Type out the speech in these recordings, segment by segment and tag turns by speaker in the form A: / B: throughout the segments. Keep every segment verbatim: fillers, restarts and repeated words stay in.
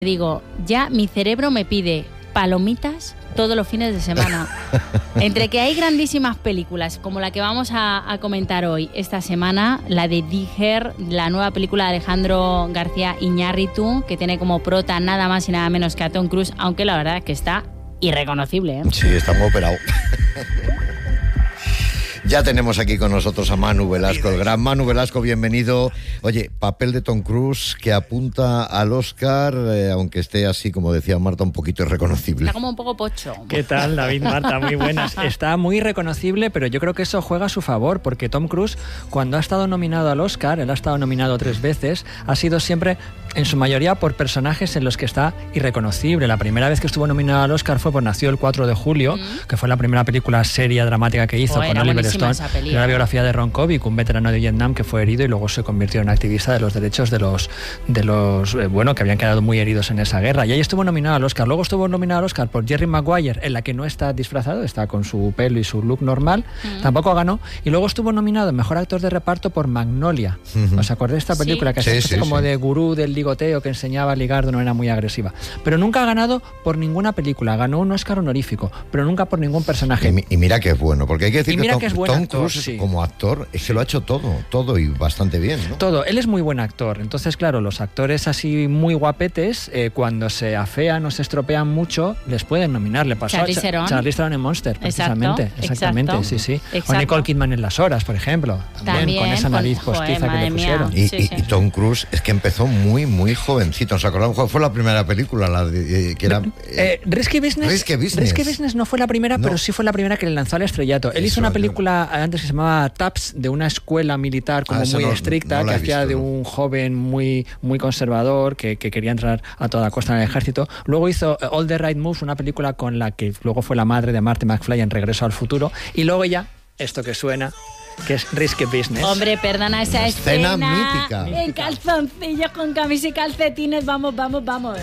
A: Digo, ya mi cerebro me pide palomitas todos los fines de semana. Entre que hay grandísimas películas, como la que vamos a, a comentar hoy, esta semana, la de Digger, la nueva película de Alejandro García Iñárritu, que tiene como prota nada más y nada menos que a Tom Cruise, aunque la verdad es que está irreconocible, ¿eh?
B: Sí, está muy operado. Ya tenemos aquí con nosotros a Manu Velasco, el gran Manu Velasco, bienvenido. Oye, papel de Tom Cruise que apunta al Oscar, eh, aunque esté así, como decía Marta, un poquito irreconocible.
A: Está como un poco pocho.
C: ¿Qué tal, David, Marta? Muy buenas. Está muy reconocible, pero yo creo que eso juega a su favor, porque Tom Cruise, cuando ha estado nominado al Oscar, él ha estado nominado tres veces, ha sido siempre, en su mayoría, por personajes en los que está irreconocible. La primera vez que estuvo nominado al Oscar fue por Nació el cuatro de julio, mm. que fue la primera película seria dramática que hizo, oh, con Oliver Stone. La biografía de Ron Kovic, un veterano de Vietnam que fue herido y luego se convirtió en activista de los derechos de los, de los eh, bueno, que habían quedado muy heridos en esa guerra. Y ahí estuvo nominado al Oscar. Luego estuvo nominado al Oscar por Jerry Maguire, en la que no está disfrazado, está con su pelo y su look normal. Mm. Tampoco ganó. Y luego estuvo nominado en Mejor Actor de Reparto por Magnolia. Mm-hmm. ¿Os acordáis de esta película? Sí. Que es sí, sí, como sí. de gurú del ligoteo que enseñaba a ligar de una manera muy agresiva. Pero nunca ha ganado por ninguna película. Ganó un Oscar honorífico, pero nunca por ningún personaje.
B: Y, y mira que es bueno, porque hay que decir
C: y mira
B: que Tom,
C: que es buen
B: Tom
C: actor,
B: Cruise
C: sí.
B: como actor es que lo ha hecho todo, todo y bastante bien, ¿no?
C: Todo. Él es muy buen actor. Entonces, claro, los actores así muy guapetes, eh, cuando se afean o se estropean mucho, les pueden nominar. Le pasó
A: Charlize
C: a
A: Theron.
C: Charlize Theron en Monster, precisamente.
A: Exacto,
C: Exactamente,
A: exacto,
C: sí, sí.
A: exacto.
C: O Nicole Kidman en Las Horas, por ejemplo. También,
A: También
C: con esa nariz
A: con,
C: postiza
A: joder,
C: que le pusieron.
B: Y,
A: sí,
B: y,
A: sí.
B: y Tom Cruise es que empezó muy, muy jovencito. ¿Os acordáis cuál fue la primera película? La de, eh, que era,
C: eh, eh, Risky Business.
B: Risky Business.
C: Risky Business no fue la primera, no. pero sí fue la primera que le lanzó al estrellato. Él
B: Eso,
C: hizo una
B: yo...
C: película antes que se llamaba Taps, de una escuela militar como
B: ah,
C: muy
B: no,
C: estricta,
B: no
C: que hacía
B: visto,
C: de
B: ¿no?
C: un joven muy, muy conservador que, que quería entrar a toda costa en el ejército. Luego hizo All the Right Moves, una película con la que luego fue la madre de Marty McFly en Regreso al Futuro. Y luego ya, esto que suena, que es Risky Business.
A: Hombre, perdona esa escena,
B: escena mítica.
A: En calzoncillos con camisa y calcetines, vamos, vamos, vamos.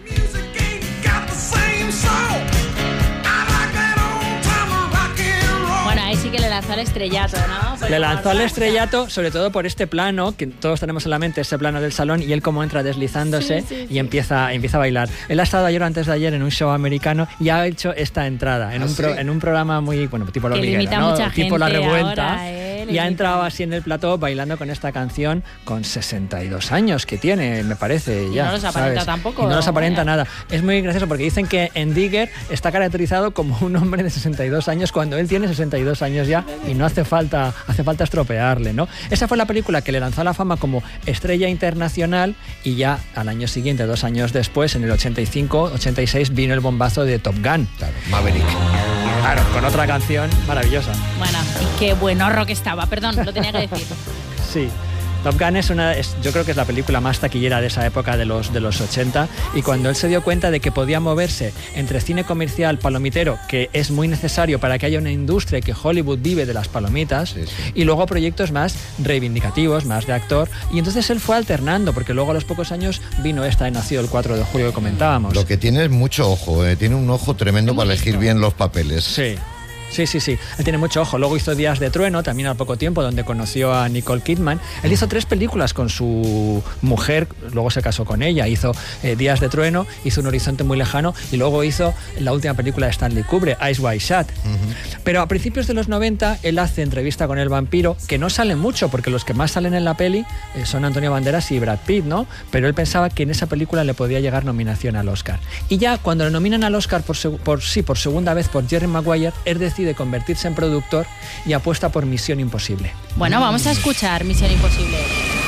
A: Bueno, ahí sí que le lanzó al estrellato, ¿no? Pues
C: le lanzó al estrellato, sobre todo por este plano, que todos tenemos en la mente, ese plano del salón, y él como entra deslizándose sí, sí, y sí. Empieza, empieza a bailar. Él ha estado ayer o antes de ayer en un show americano y ha hecho esta entrada, en, ¿Ah, un,
B: sí?
C: pro, en un programa muy, bueno, tipo La Hormiguera, ¿no?
A: Mucha
C: tipo La Revuelta.
A: Ahora, ¿eh?
C: Y ha entrado así en el plató bailando con esta canción con sesenta y dos años que tiene, me parece.
A: Y
C: ya,
A: no los aparenta
C: ¿sabes?
A: tampoco.
C: Y no los aparenta
A: ¿eh?
C: nada. Es muy gracioso porque dicen que en Digger está caracterizado como un hombre de sesenta y dos años cuando él tiene sesenta y dos años ya y no hace falta, hace falta estropearle, ¿no? Esa fue la película que le lanzó a la fama como estrella internacional y ya al año siguiente, dos años después, en el ochenta y cinco, ochenta y seis, vino el bombazo de Top Gun.
B: Claro, Maverick.
C: Claro, con otra canción maravillosa.
A: Bueno, y qué buen horror que estaba, perdón, lo tenía que decir.
C: Sí. Top Gun es una, es, yo creo que es la película más taquillera de esa época de los, de los ochenta, y cuando él se dio cuenta de que podía moverse entre cine comercial, palomitero, que es muy necesario para que haya una industria, que Hollywood vive de las palomitas, sí, sí. y luego proyectos más reivindicativos, más de actor, y entonces él fue alternando, porque luego a los pocos años vino esta de Nacido el cuatro de julio que comentábamos.
B: Lo que tiene es mucho ojo, eh, tiene un ojo tremendo para elegir bien los papeles.
C: Sí. Sí, sí, sí. Él tiene mucho ojo. Luego hizo Días de Trueno, también al poco tiempo, donde conoció a Nicole Kidman. Él hizo tres películas con su mujer, luego se casó con ella. Hizo eh, Días de Trueno, hizo Un horizonte muy lejano y luego hizo la última película de Stanley Kubrick, Eyes Wide Shut. Uh-huh. Pero a principios de los noventa, él hace Entrevista con el vampiro, que no sale mucho, porque los que más salen en la peli eh, son Antonio Banderas y Brad Pitt, ¿no? Pero él pensaba que en esa película le podía llegar nominación al Oscar. Y ya cuando le nominan al Oscar por, seg- por sí, por segunda vez por Jerry Maguire, él decide de convertirse en productor y apuesta por Misión Imposible.
A: Bueno, vamos a escuchar Misión Imposible.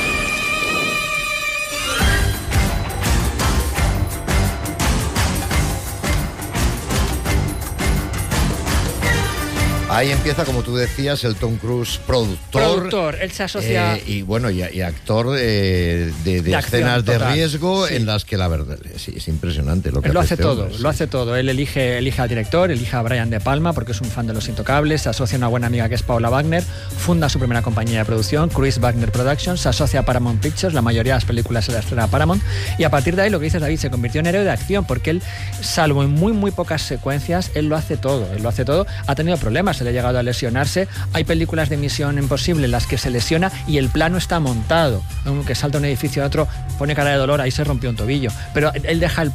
B: Ahí empieza, como tú decías, el Tom Cruise productor.
C: Productor, él se asocia...
B: Eh, y bueno, y, y actor eh, de, de, de escenas de riesgo, sí. En las que la verdad sí, es impresionante lo que
C: él lo
B: hace.
C: hace todo,
B: hombre,
C: lo
B: sí.
C: hace todo. Él elige, elige al director, elige a Brian De Palma porque es un fan de Los Intocables, se asocia a una buena amiga que es Paula Wagner, funda su primera compañía de producción, Cruise Wagner Productions, se asocia a Paramount Pictures, la mayoría de las películas se las estrena a Paramount, y a partir de ahí, lo que dices, David, se convirtió en héroe de acción porque él, salvo en muy muy pocas secuencias, él lo hace todo, él lo hace todo. Ha tenido problemas, se le ha llegado a lesionarse. Hay películas de Misión Imposible en las que se lesiona y el plano está montado, aunque salta un edificio a otro, pone cara de dolor, ahí se rompió un tobillo, pero él deja el